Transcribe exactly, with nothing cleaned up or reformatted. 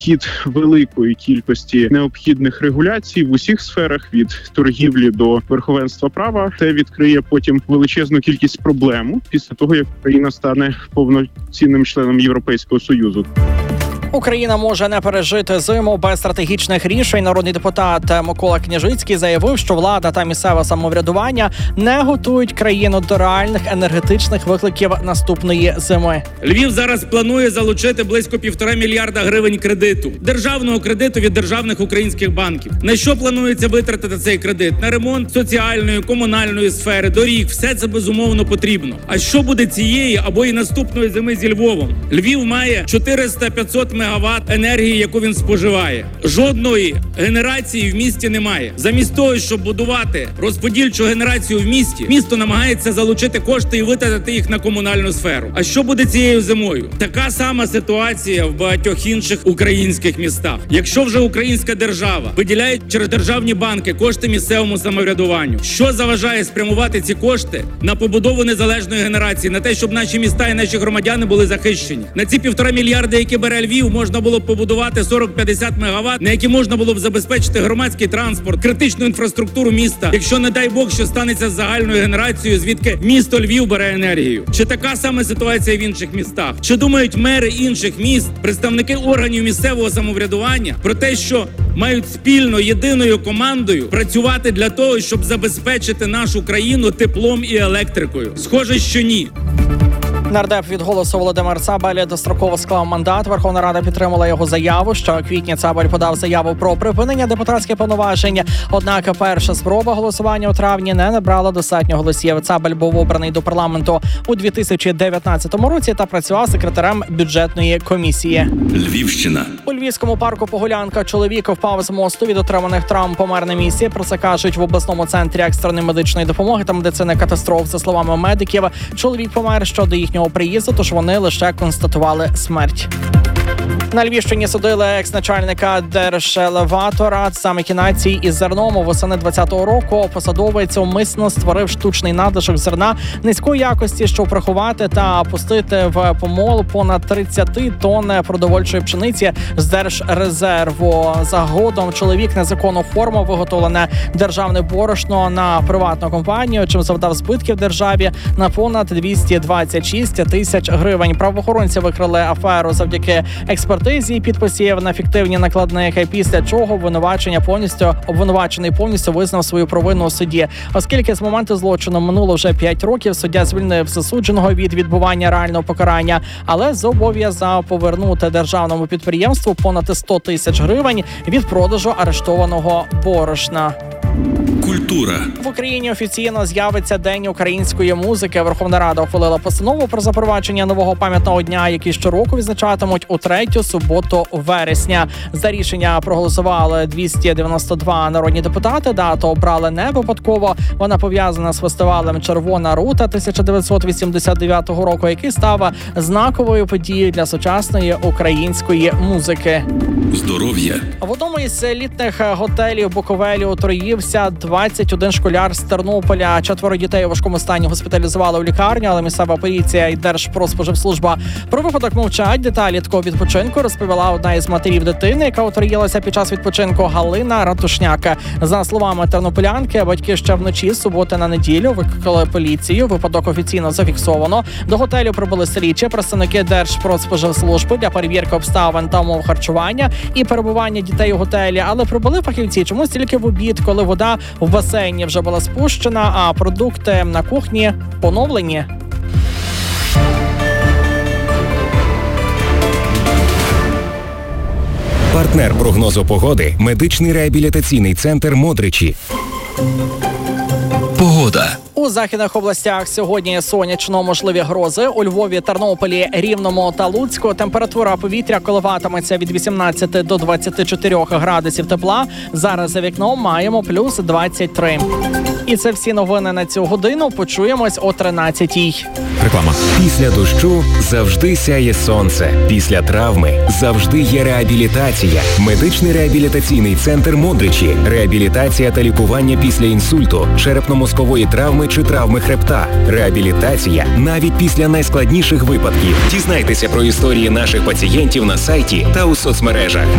обхід великої кількості необхідних регуляцій в усіх сферах від торгівлі до верховенства права. Це відкриє потім величезну кількість проблем після того, як Україна стане повноцінним членом Європейського Союзу. Україна може не пережити зиму без стратегічних рішень. Народний депутат Микола Княжицький заявив, що влада та місцеве самоврядування не готують країну до реальних енергетичних викликів наступної зими. Львів зараз планує залучити близько півтора мільярда гривень кредиту, державного кредиту від державних українських банків. На що планується витратити цей кредит? На ремонт соціальної, комунальної сфери, доріг. Все це безумовно потрібно. А що буде цієї або і наступної зими зі Львовом? Львів має чотириста-п'ятсот мегаватт енергії, яку він споживає. Жодної генерації в місті немає. Замість того, щоб будувати розподільчу генерацію в місті, місто намагається залучити кошти і витратити їх на комунальну сферу. А що буде цією зимою? Така сама ситуація в багатьох інших українських містах. Якщо вже українська держава виділяє через державні банки кошти місцевому самоврядуванню, що заважає спрямувати ці кошти на побудову незалежної генерації, на те, щоб наші міста і наші громадяни були захищені? На ці півтора мільярди, які бере Львів, можна було б побудувати сорок-п'ятдесят мегаватт, на які можна було б забезпечити громадський транспорт, критичну інфраструктуру міста, якщо, не дай Бог, що станеться з загальною генерацією, звідки місто Львів бере енергію. Чи така сама ситуація в інших містах? Чи думають мери інших міст, представники органів місцевого самоврядування про те, що мають спільно, єдиною командою працювати для того, щоб забезпечити нашу країну теплом і електрикою? Схоже, що ні. Нардеп від «Голосу» Володимир Цабаль достроково склав мандат. Верховна Рада підтримала його заяву, що у квітні Цабаль подав заяву про припинення депутатських повноважень. Однак перша спроба голосування у травні не набрала достатньо голосів. Цабаль був обраний до парламенту у дві тисячі дев'ятнадцятому році та працював секретарем бюджетної комісії. Львівщина. У Львівському парку Погулянка чоловік впав з мосту, від отриманих травм помер на місці. Про це кажуть в обласному центрі екстреної медичної допомоги та медицини катастроф. За словами медиків, чоловік помер щодо їхнього приїзду, тож вони лише констатували смерть. На Львівщині судили екс-начальника держелеватора за махінації із зерном. У восени двадцятого року посадовець умисно створив штучний надлишок зерна низької якості, щоб приховати та пустити в помол понад тридцять тонн продовольчої пшениці з держрезерву. Згодом чоловік незаконно оформив виготовлене державне борошно на приватну компанію, чим завдав збитків державі на понад двісті двадцять шість тисяч гривень. Правоохоронці викрили аферу завдяки експертизі підписів на фіктивні накладники, після чого обвинувачення повністю обвинувачений повністю визнав свою провину у суді. Оскільки з моменту злочину минуло вже п'ять років, суддя звільнив засудженого від відбування реального покарання, але зобов'язав повернути державному підприємству понад сто тисяч гривень від продажу арештованого борошна. Культура. В Україні офіційно з'явиться День української музики. Верховна Рада ухвалила постанову про запровадження нового пам'ятного дня, який щороку відзначатимуть у третю суботу вересня. За рішення проголосували двісті дев'яносто два народні депутати. Дату обрали не випадково. Вона пов'язана з фестивалем «Червона рута» тисяча дев'ятсот вісімдесят дев'ятого року, який став знаковою подією для сучасної української музики. Здоров'я. В одному із елітних готелів Буковелі отруївся двадцять один школяр з Тернополя. Четверо дітей у важкому стані госпіталізували у лікарню, але місцева поліція і Держпродспоживслужба про випадок мовчать. Деталі такого відпочинку розповіла одна із матерів дитини, яка отруїлася під час відпочинку, Галина Ратушняк. За словами тернополянки, батьки ще вночі з суботи на неділю викликали поліцію. Випадок офіційно зафіксовано. До готелю прибули слідчі, представники Держпродспоживслужби для перевірки обставин та умов харчування і перебування дітей у готелі. Але прибули фахівці чомусь тільки в обід, коли вода в басейні вже була спущена, а продукти на кухні поновлені. Партнер прогнозу погоди – медичний реабілітаційний центр «Модричі». Погода. У західних областях сьогодні сонячно, можливі грози. У Львові, Тернополі, Рівному та Луцьку температура повітря коливатиметься від вісімнадцяти до двадцяти чотирьох градусів тепла. Зараз за вікном маємо плюс двадцять три. І це всі новини на цю годину. Почуємось о тринадцятій. Реклама. Після дощу завжди сяє сонце. Після травми завжди є реабілітація. Медичний реабілітаційний центр «Модричі». Реабілітація та лікування після інсульту, черепно-мозкової травми чи травми хребта. Реабілітація навіть після найскладніших випадків. Дізнайтеся про історії наших пацієнтів на сайті та у соцмережах.